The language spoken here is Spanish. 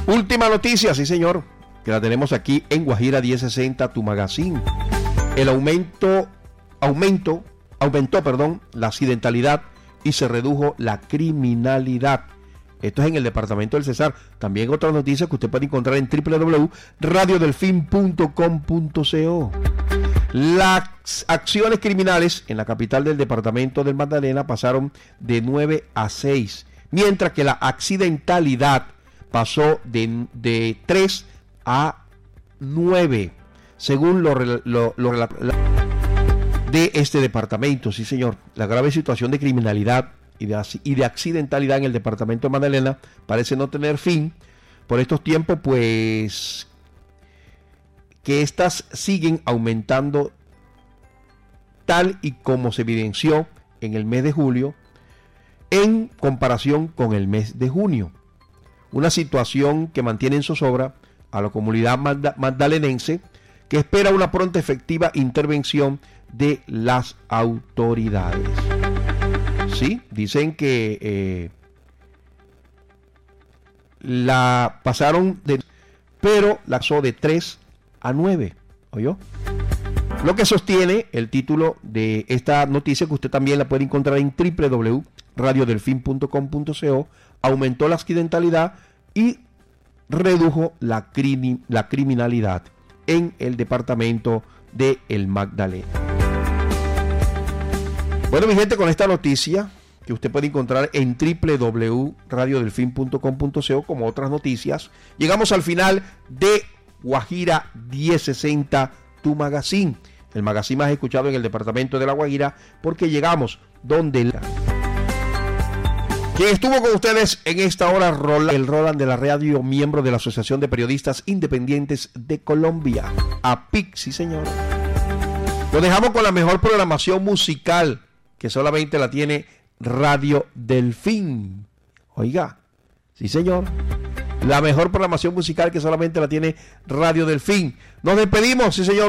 Última noticia, sí señor, que la tenemos aquí en Guajira 1060, tu magazine. El aumentó la accidentalidad y se redujo la criminalidad. Esto es en el departamento del Cesar. También otras noticias que usted puede encontrar en www.radiodelfin.com.co. Las acciones criminales en la capital del departamento del Magdalena pasaron de 9 a 6, mientras que la accidentalidad pasó de 3 a 9, según de este departamento. Sí señor, la grave situación de criminalidad y de accidentalidad en el departamento de Magdalena parece no tener fin por estos tiempos, pues que estas siguen aumentando, tal y como se evidenció en el mes de julio en comparación con el mes de junio. Una situación que mantiene en zozobra a la comunidad magdalenense, que espera una pronta efectiva intervención de las autoridades. Sí, dicen que la pasaron pero la pasó de 3 a 9, ¿oyó? Lo que sostiene el título de esta noticia, que usted también la puede encontrar en www.radiodelfin.com.co, aumentó la accidentalidad y redujo la criminalidad en el departamento de El Magdalena. Bueno, mi gente, con esta noticia que usted puede encontrar en www.radiodelfin.com.co, como otras noticias, llegamos al final de Guajira 1060, tu magazine, el magazine más escuchado en el departamento de La Guajira, porque llegamos donde quien estuvo con ustedes en esta hora, el Roland de la radio, miembro de la Asociación de Periodistas Independientes de Colombia, APIC, sí señor. Lo dejamos con la mejor programación musical que solamente la tiene Radio Delfín. Oiga, sí señor, la mejor programación musical que solamente la tiene Radio Delfín. Nos despedimos, sí señor.